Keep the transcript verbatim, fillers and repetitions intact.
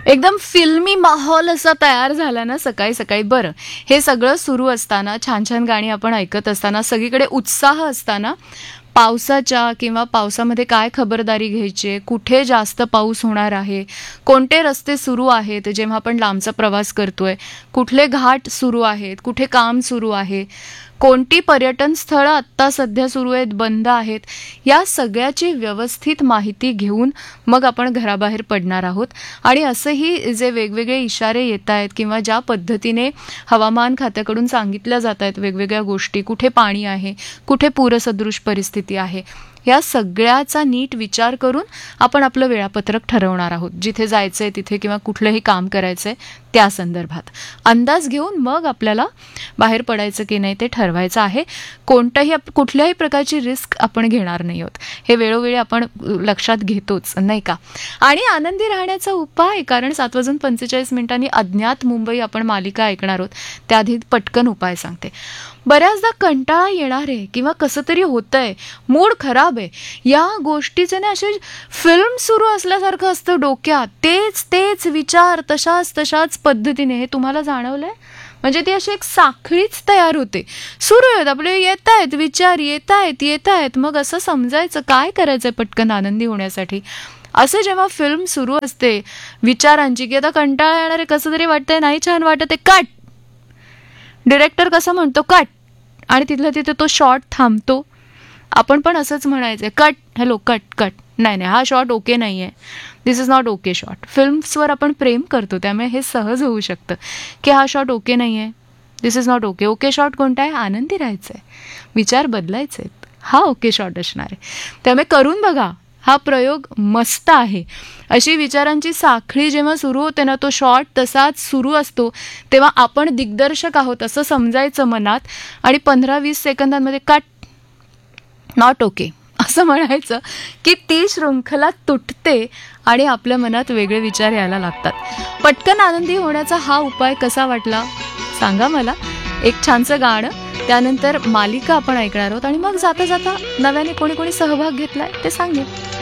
एकदम फिल्मी माहोल असा तयार झाला ना सकाळी सकाळी. बरं, हे सगळं सुरू असताना, छान छान गाणी आपण ऐकत असताना, सगळीकडे उत्साह असताना, पावसाच्या किंवा पावसामध्ये काय खबरदारी घ्यायची, कुठे जास्त पाऊस होणार आहे, कोणते रस्ते सुरू आहेत जेव्हा आपण लांबचा प्रवास करतोय, कुठले घाट सुरू आहेत, कुठे काम सुरू आहे, कोणती पर्यटन स्थळं आत्ता सध्या सुरू आहेत, बंद आहेत, या सगळ्याची व्यवस्थित माहिती घेऊन मग आपण घराबाहेर पडणार आहोत. आणि असंही जे वेगवेगळे इशारे येत आहेत किंवा ज्या पद्धतीने हवामान खात्याकडून सांगितल्या जात आहेत वेगवेगळ्या गोष्टी, कुठे पाणी आहे, कुठे पूरसदृश परिस्थिती आहे, या सगळ्याचा नीट विचार करून आपण आपलं वेळापत्रक ठरवणार आहोत. जिथे जायचंय तिथे किंवा कुठलंही काम करायचंय त्या संदर्भात अंदाज घेऊन मग आपल्याला बाहेर पडायचं की नाही ते ठरवायचं आहे. कोणत्याही कुठल्याही प्रकारची रिस्क आपण घेणार नाही आहोत, हे वेळोवेळी आपण लक्षात घेतोच नाही का. आणि आनंदी राहण्याचा उपाय, कारण सात वाजून पंचेचाळीस मिनिटांनी अज्ञात मुंबई आपण मालिका ऐकणार आहोत, त्याआधी पटकन उपाय सांगते. बऱ्याचदा कंटाळा येणार आहे किंवा कसं तरी होतंय, मूड खराब आहे, या गोष्टीचे ना असे फिल्म सुरू असल्यासारखं असतं डोक्यात, तेच तेच विचार तशाच तशाच पद्धतीने. हे तुम्हाला जाणवलंय? म्हणजे ती अशी एक साखळीच तयार होते, सुरू आहेत आपले, येत आहेत विचार, येत आहेत येत आहेत मग असं समजायचं काय करायचंय पटकन आनंदी होण्यासाठी. असं जेव्हा फिल्म सुरू असते विचारांची की आता कंटाळा येणार आहे, कसं तरी वाटतंय, नाही छान वाटत आहे, कट. डिरेक्टर कसं म्हणतो कट, आणि तिथल्या तिथे तो शॉट थांबतो. आपण पण असंच म्हणायचं कट, हॅलो कट कट, नाही नाही हा शॉट ओके नाही आहे, दिस इज नॉट ओके शॉट. फिल्म्सवर आपण प्रेम करतो त्यामुळे हे सहज होऊ शकतं की हा शॉट ओके नाही आहे, दिस is not okay. Okay shot कोणता आहे? आनंदी राहायचं आहे, विचार बदलायचे आहेत, हा ओके शॉट असणार आहे. त्यामुळे करून बघा, हा प्रयोग मस्त आहे. अशी विचारांची साखळी जेव्हा सुरू होते ना, तो शॉट तसाच सुरू असतो, तेव्हा आपण दिग्दर्शक आहोत असं समजायचं मनात, आणि पंधरा वीस सेकंदांमध्ये कट, नॉट ओके असं म्हणायचं की ती शृंखला तुटते आणि आपल्या मनात वेगळे विचार यायला लागतात. पटकन आनंदी होण्याचा हा उपाय कसा वाटला सांगा मला. एक छानसं गाणं, त्यानंतर मालिका आपण ऐकणार आहोत, आणि मग जाता जाता नव्याने कोणी कोणी सहभाग घेतलाय ते सांगेल.